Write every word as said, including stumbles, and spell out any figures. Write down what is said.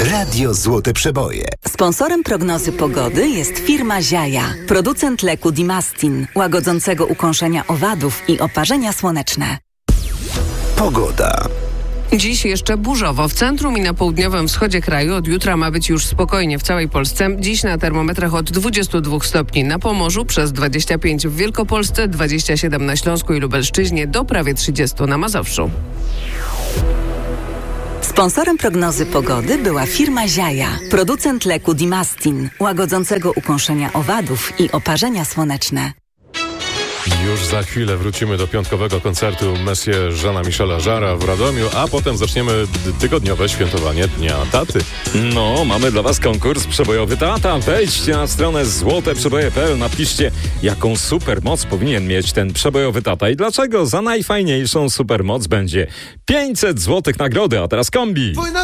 Radio Złote Przeboje. Sponsorem prognozy pogody jest firma Ziaja, producent leku Dimastin, łagodzącego ukąszenia owadów i oparzenia słoneczne. Pogoda. Dziś jeszcze burzowo. W centrum i na południowym wschodzie kraju od jutra ma być już spokojnie w całej Polsce. Dziś na termometrach od dwudziestu dwóch stopni na Pomorzu, przez dwadzieścia pięć w Wielkopolsce, dwadzieścia siedem na Śląsku i Lubelszczyźnie, do prawie trzydziestu na Mazowszu. Sponsorem prognozy pogody była firma Ziaja, producent leku Dimastin, łagodzącego ukąszenia owadów i oparzenia słoneczne. Już za chwilę wrócimy do piątkowego koncertu Messiah Jeana Michela Jarre'a w Radomiu, a potem zaczniemy tygodniowe świętowanie Dnia Taty. No, mamy dla Was konkurs Przebojowy Tata. Wejdźcie na stronę złote przeboje kropka p l, napiszcie, jaką supermoc powinien mieć ten przebojowy tata i dlaczego za najfajniejszą supermoc będzie pięćset złotych nagrody. A teraz kombi.